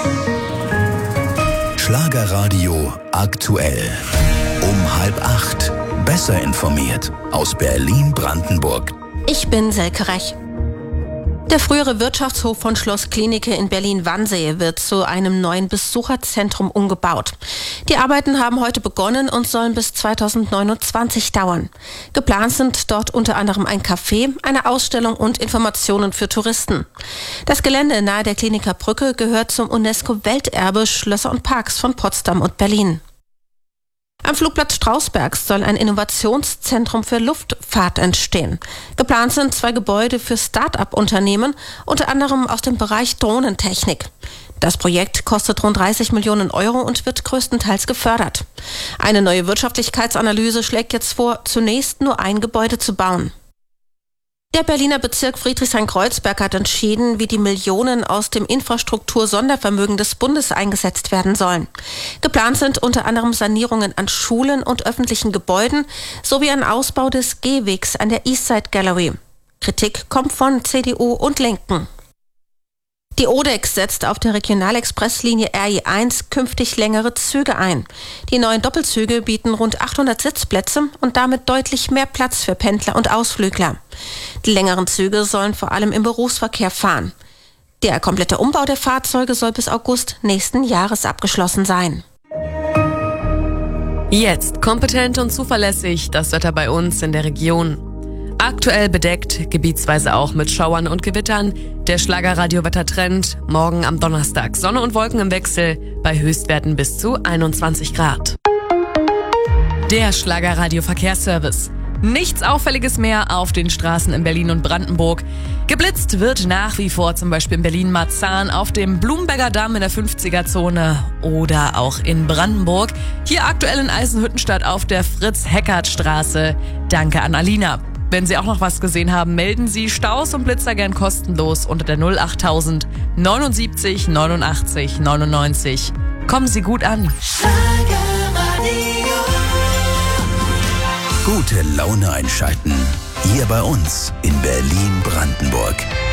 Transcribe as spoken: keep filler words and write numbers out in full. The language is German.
Schlagerradio aktuell. Um halb acht. Besser informiert aus Berlin-Brandenburg. Ich bin Selke Rech. Der frühere Wirtschaftshof von Schloss Klinike in Berlin-Wannsee wird zu einem neuen Besucherzentrum umgebaut. Die Arbeiten haben heute begonnen und sollen bis zweitausendneunundzwanzig dauern. Geplant sind dort unter anderem ein Café, eine Ausstellung und Informationen für Touristen. Das Gelände nahe der Kliniker Brücke gehört zum UNESCO-Welterbe Schlösser und Parks von Potsdam und Berlin. Am Flugplatz Strausberg soll ein Innovationszentrum für Luftfahrt entstehen. Geplant sind zwei Gebäude für Start-up-Unternehmen, unter anderem aus dem Bereich Drohnentechnik. Das Projekt kostet rund dreißig Millionen Euro und wird größtenteils gefördert. Eine neue Wirtschaftlichkeitsanalyse schlägt jetzt vor, zunächst nur ein Gebäude zu bauen. Der Berliner Bezirk Friedrichshain-Kreuzberg hat entschieden, wie die Millionen aus dem Infrastruktur-Sondervermögen des Bundes eingesetzt werden sollen. Geplant sind unter anderem Sanierungen an Schulen und öffentlichen Gebäuden sowie ein Ausbau des Gehwegs an der Eastside Gallery. Kritik kommt von C D U und Linken. Die Odex setzt auf der Regionalexpresslinie R E eins künftig längere Züge ein. Die neuen Doppelzüge bieten rund achthundert Sitzplätze und damit deutlich mehr Platz für Pendler und Ausflügler. Die längeren Züge sollen vor allem im Berufsverkehr fahren. Der komplette Umbau der Fahrzeuge soll bis August nächsten Jahres abgeschlossen sein. Jetzt kompetent und zuverlässig das Wetter bei uns in der Region. Aktuell bedeckt, gebietsweise auch mit Schauern und Gewittern. Der Schlagerradio-Wettertrend morgen am Donnerstag. Sonne und Wolken im Wechsel bei Höchstwerten bis zu einundzwanzig Grad. Der Schlagerradio-Verkehrsservice. Nichts Auffälliges mehr auf den Straßen in Berlin und Brandenburg. Geblitzt wird nach wie vor zum Beispiel in Berlin-Marzahn auf dem Blumberger Damm in der fünfziger-Zone oder auch in Brandenburg. Hier aktuell in Eisenhüttenstadt auf der Fritz-Heckert-Straße. Danke an Alina. Wenn Sie auch noch was gesehen haben, melden Sie Staus und Blitzer gern kostenlos unter der null achttausend neunundsiebzig neunundachtzig neunundneunzig. Kommen Sie gut an. Gute Laune einschalten. Hier bei uns in Berlin-Brandenburg.